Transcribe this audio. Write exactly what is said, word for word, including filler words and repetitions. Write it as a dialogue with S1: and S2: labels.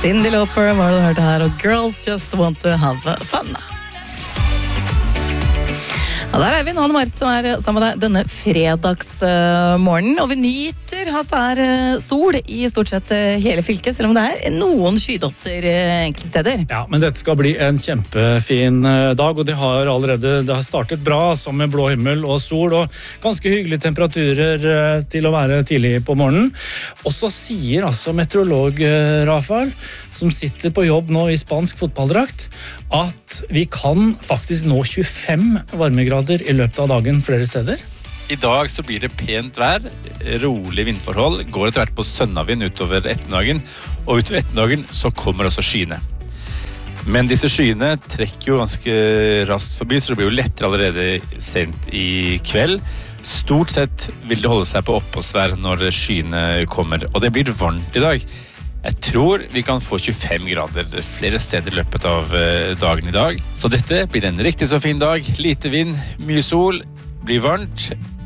S1: Cyndi Lauper var det du hørte her, og Girls Just Want to Have Fun. Ja, der er vi nå, Anne Marit, som er sammen med deg denne fredagsmorgenen, og vi nyter at det er sol i stort sett hele fylket, selv om det er noen skydotter enkelte steder.
S2: Ja, men dette skal bli en kjempefin dag, og det har allerede det har startet bra, som med blå himmel og sol, og ganske hyggelige temperaturer til å være tidlig på morgenen. Og så sier altså meteorolog Rafael, som sitter på jobb nå i spansk fotballdrakt, at vi kan faktisk nå tjuefem varmegrader i løpet av dagen flere steder.
S3: I dag så blir det pent vær, rolig vindforhold, går etter hvert på sønnavind utover ettermiddagen, og utover ettermiddagen så kommer også skyene. Men disse skyene trekker jo ganske raskt forbi, så det blir jo lettere allerede sent i kveld. Stort sett vil det holde seg på oppholdsvær når skyene kommer, og det blir varmt i dag. Jeg tror vi kan få tjuefem grader flere steder i løpet av dagen i dag. Så dette blir en riktig så fin dag. Lite vind, mye sol, blir varmt.